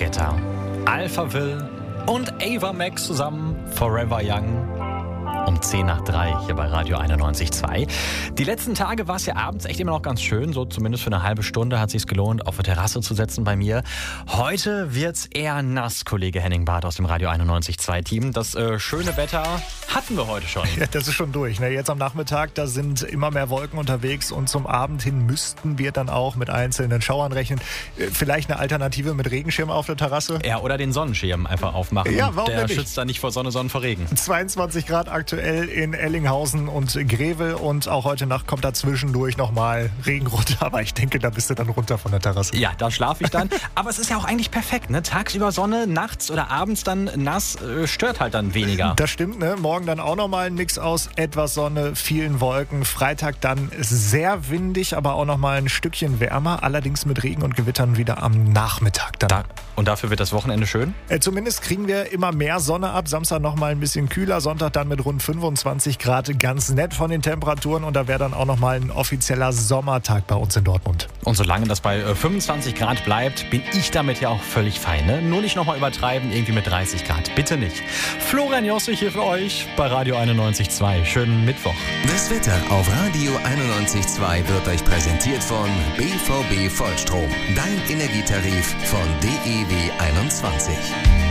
Guetta, Alphaville und Ava Max zusammen, Forever Young. Um 10 nach 3 hier bei Radio 91.2. Die letzten Tage war es ja abends echt immer noch ganz schön, so zumindest für eine halbe Stunde hat es sich gelohnt, auf der Terrasse zu setzen bei mir. Heute wird's eher nass, Kollege Henning Barth aus dem Radio 91.2 Team. Das schöne Wetter hatten wir heute schon. Ja, das ist schon durch. Ne? Jetzt am Nachmittag, da sind immer mehr Wolken unterwegs und zum Abend hin müssten wir dann auch mit einzelnen Schauern rechnen. Vielleicht eine Alternative mit Regenschirm auf der Terrasse? Ja, oder den Sonnenschirm einfach aufmachen. Ja, warum der denn nicht? schützt dann nicht vor Sonne, sondern vor Regen. 22 Grad aktuell in Ellinghausen und Grevel und auch heute Nacht kommt da zwischendurch nochmal Regen runter, aber ich denke, da bist du dann runter von der Terrasse. Ja, da schlafe ich dann. Aber es ist ja auch eigentlich perfekt, ne? Tagsüber Sonne, nachts oder abends dann nass, stört halt dann weniger. Das stimmt, ne? Morgen dann auch nochmal ein Mix aus etwas Sonne, vielen Wolken. Freitag dann sehr windig, aber auch nochmal ein Stückchen wärmer, allerdings mit Regen und Gewittern wieder am Nachmittag dann. Und dafür wird das Wochenende schön? Zumindest kriegen wir immer mehr Sonne ab. Samstag nochmal ein bisschen kühler, Sonntag dann mit rund 25 Grad. Ganz nett von den Temperaturen und da wäre dann auch nochmal ein offizieller Sommertag bei uns in Dortmund. Und solange das bei 25 Grad bleibt, bin ich damit ja auch völlig fein. Ne? Nur nicht nochmal übertreiben, irgendwie mit 30 Grad. Bitte nicht. Florian Jossich hier für euch bei Radio 91.2. Schönen Mittwoch. Das Wetter auf Radio 91.2 wird euch präsentiert von BVB Vollstrom. Dein Energietarif von DEW 21.